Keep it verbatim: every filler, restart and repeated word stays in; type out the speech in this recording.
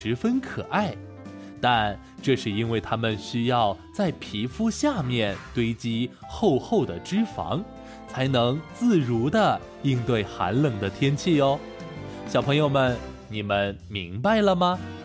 十分可爱，但这是因为它们需要在皮肤下面堆积厚厚的脂肪，才能自如地应对寒冷的天气哦。小朋友们，你们明白了吗？